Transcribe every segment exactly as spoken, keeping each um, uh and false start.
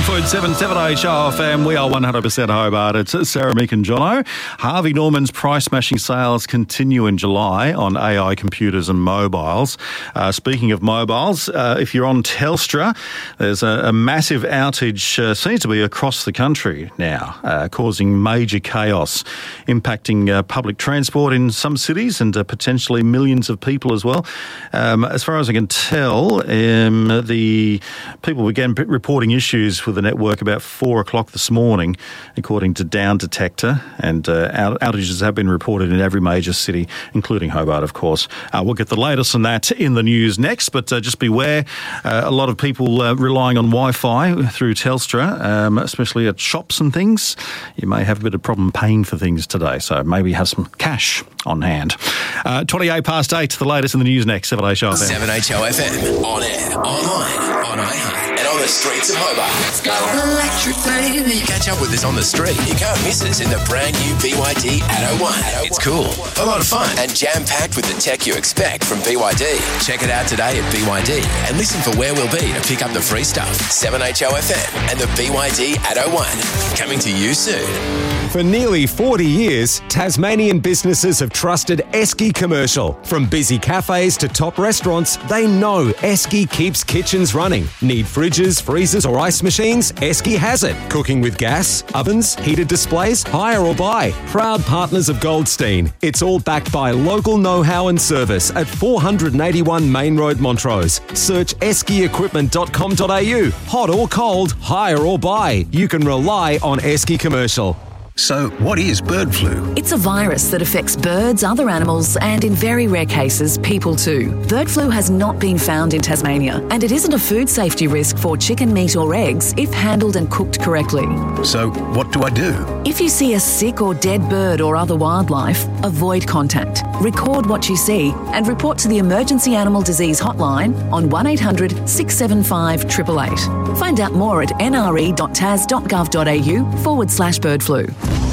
point seven, seven H R F M. We are one hundred percent Hobart. It's Sarah, Mick and Jono. Harvey Norman's price-smashing sales continue in July on A I computers and mobiles. Uh, speaking of mobiles, uh, if you're on Telstra, there's a, a massive outage, uh, seems to be across the country now, uh, causing major chaos, impacting uh, public transport in some cities and uh, potentially millions of people as well. Um, as far as I can tell, um, the people began p- reporting issues with the network about four o'clock this morning, according to Down Detector, and uh, out- outages have been reported in every major city, including Hobart, of course. Uh, we'll get the latest on that in the news next, but uh, just beware, uh, a lot of people uh, relying on Wi-Fi through Telstra, um, especially at shops and things. You may have a bit of problem paying for things today, so maybe have some cash on hand. Uh, twenty-eight past eight, the latest in the news next, seven H O F M. seven H O F M, on air, online, on iHeart, and on the streets of Hobart. Let's go electric, baby. Catch up with us on the street. You can't miss us in the brand new B Y D Atto one. It's cool, a lot of fun, and jam-packed with the tech you expect from B Y D. Check it out today at B Y D and listen for where we'll be to pick up the free stuff. seven H O F M and the B Y D Atto one. Coming to you soon. For nearly forty years, Tasmanian businesses have trusted Esky Commercial. From busy cafes to top restaurants, they know Esky keeps kitchens running. Need fridges, freezers or ice machines? Esky has it. Cooking with gas, ovens, heated displays, hire or buy. Proud partners of Goldstein. It's all backed by local know-how and service at four eighty-one Main Road, Montrose. Search esky equipment dot com dot a u. Hot or cold, hire or buy. You can rely on Esky Commercial. So, what is bird flu? It's a virus that affects birds, other animals, and in very rare cases, people too. Bird flu has not been found in Tasmania, and it isn't a food safety risk for chicken meat or eggs if handled and cooked correctly. So, what do I do? If you see a sick or dead bird or other wildlife, avoid contact. Record what you see and report to the Emergency Animal Disease Hotline on one eight hundred six seven five eight eight eight. Find out more at n r e dot tas dot gov dot a u forward slash bird flu.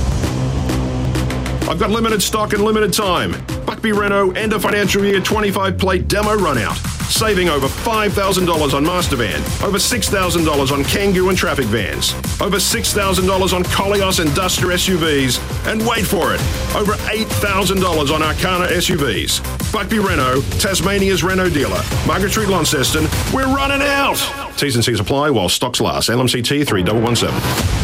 I've got limited stock and limited time. Buckby Renault end of financial year twenty-five plate demo run out. Saving over five thousand dollars on Master Van, over six thousand dollars on Kangoo and Traffic Vans, over six thousand dollars on Koleos and Duster S U Vs, and wait for it, over eight thousand dollars on Arcana S U Vs. Buckby Renault, Tasmania's Renault dealer. Margaret Street, Launceston, we're running out! T's and C's apply while stocks last. L M C T three one one seven.